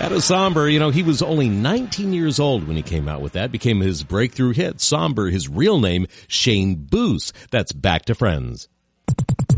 Out of Somber, he was only 19 years old when he came out with that. Became his breakthrough hit. Somber, his real name, Shane Boos. That's Back to Friends.